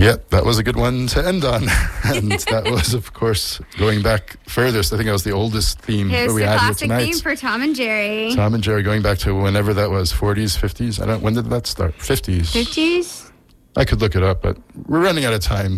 Yeah, that was a good one to end on. And that was, of course, going back furthest. I think that was the oldest theme that we had here tonight. It's the classic theme for Tom and Jerry. Tom and Jerry, going back to whenever that was, 40s, 50s? When did that start? 50s. 50s? I could look it up, but we're running out of time.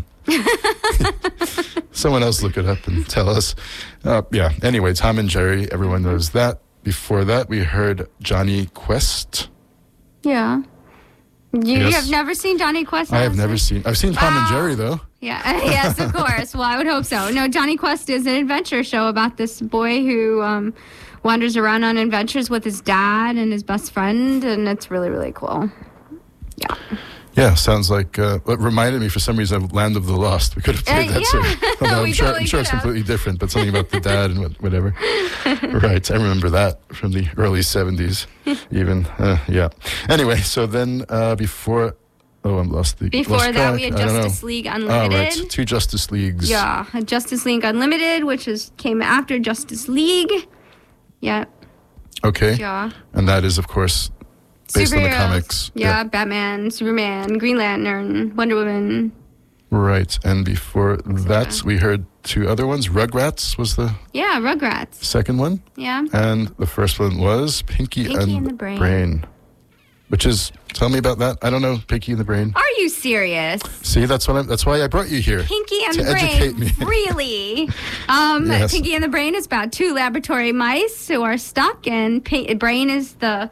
Someone else look it up and tell us. Yeah, anyway, Tom and Jerry, everyone knows that. Before that, we heard Johnny Quest. Yeah. You Yes. have never seen Johnny Quest? I have never seen. I've seen Tom and Wow. Jerry, though. Yeah, yes, of course. Well, I would hope so. No, Johnny Quest is an adventure show about this boy who wanders around on adventures with his dad and his best friend, and it's really, really cool. Yeah. Yeah, sounds like it reminded me for some reason of Land of the Lost. We could have played that yeah. too. Although We I'm sure totally it's could have. completely different, but something about the dad and whatever. Right, I remember that from the early 70s even. Yeah. Anyway, so then before... Oh, I'm lost. Before lost that, track. we had I don't know. Justice League Oh, Unlimited. right. 2 Justice Leagues. Yeah, Justice League Unlimited, which came after Justice League. Yeah, Okay. yeah. And that is, of course, based on the Superheroes. comics. Yeah, Batman, Superman, Green Lantern, Wonder Woman. Right. And before that, that. we heard 2 other ones. Rugrats was the Yeah, Rugrats. second one. Yeah. And the first one was Pinky and the Brain. Which is, tell me about that. I don't know, Pinky and the Brain. Are you serious? See, that's why I brought you here. Pinky and to the educate Brain, me. really? Yes. Pinky and the Brain is about 2 laboratory mice who are stuck, and Brain is the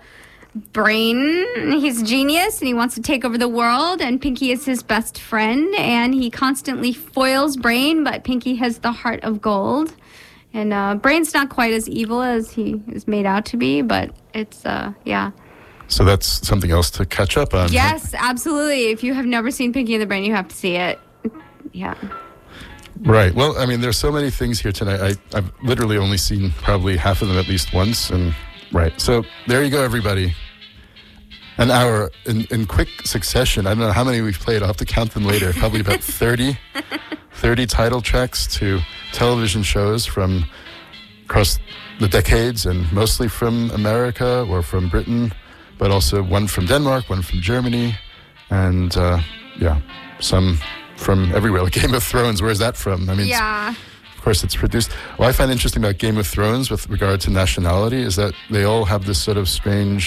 brain. He's a genius, and he wants to take over the world, and Pinky is his best friend, and he constantly foils Brain, but Pinky has the heart of gold. And Brain's not quite as evil as he is made out to be, but it's, yeah. So that's something else to catch up on. Yes, absolutely. If you have never seen Pinky and the Brain, you have to see it. Yeah. Right. Well, I mean, there's so many things here tonight. I've literally only seen probably half of them at least once. And right. So there you go, everybody. An hour in quick succession. I don't know how many we've played. I'll have to count them later. Probably about 30 title tracks to television shows from across the decades, and mostly from America or from Britain, but also one from Denmark, one from Germany, and yeah, some from everywhere. Like Game of Thrones, where's that from? I mean, Yeah. of course it's produced. What I find interesting about Game of Thrones with regard to nationality is that they all have this sort of strange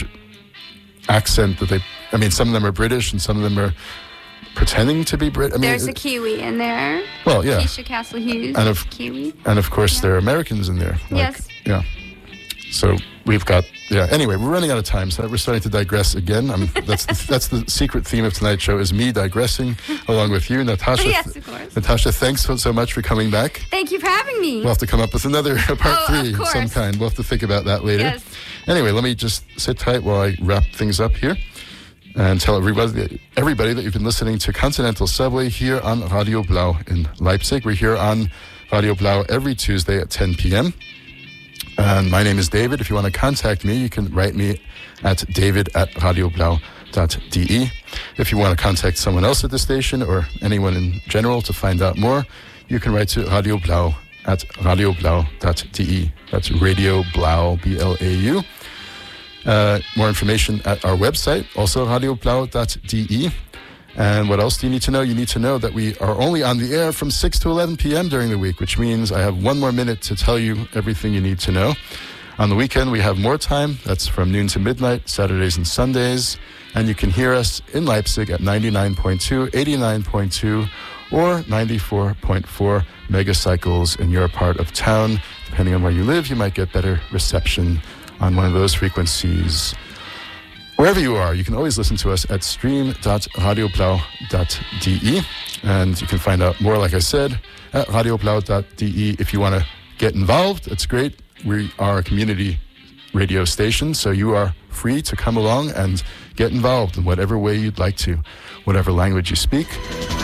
accent that some of them are British and some of them are pretending to be Brit. There's a Kiwi in there. Well, yeah. Keisha Castle Hughes. And Kiwi. And of course, there are Americans in there. Yes. Yeah. So we've got, anyway, we're running out of time, so we're starting to digress again. That's the secret theme of tonight's show, is me digressing along with you, Natasha. Yes, of course. Natasha, thanks so much for coming back. Thank you for having me. We'll have to come up with another part 3 of of some course. kind. We'll have to think about that later. Yes. Anyway, let me just sit tight while I wrap things up here and tell everybody that you've been listening to Continental Subway here on Radio Blau in Leipzig. We're here on Radio Blau every Tuesday at 10 p.m. And my name is David. If you want to contact me, you can write me at david@radioblau.de. If you want to contact someone else at the station or anyone in general to find out more, you can write to Radio Blau at radioblau.de. That's Radio Blau, B-L-A-U. More information at our website, also radioblau.de. And what else do you need to know? You need to know that we are only on the air from 6 to 11 p.m. during the week, which means I have 1 more minute to tell you everything you need to know. On the weekend, we have more time. That's from noon to midnight, Saturdays and Sundays. And you can hear us in Leipzig at 99.2, 89.2, or 94.4 megacycles in your part of town. Depending on where you live, you might get better reception on one of those frequencies. Wherever you are, you can always listen to us at stream.radioblau.de. And you can find out more, like I said, at radioblau.de. If you want to get involved, it's great. We are a community radio station, so you are free to come along and get involved in whatever way you'd like to, whatever language you speak.